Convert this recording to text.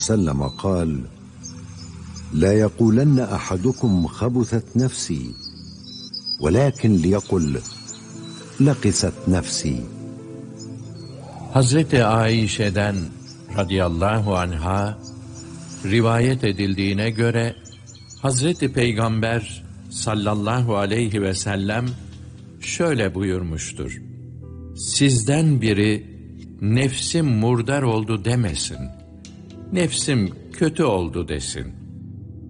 وسلم قال: لا يقولن أحدكم خبثت نفسي ولكن ليقل لقست نفسي. Hazreti Ayşe'den radıyallahu anha rivayet edildiğine göre Hazreti Peygamber sallallahu aleyhi ve sellem şöyle buyurmuştur: Sizden biri nefsim murdar oldu demesin, nefsim kötü oldu desin.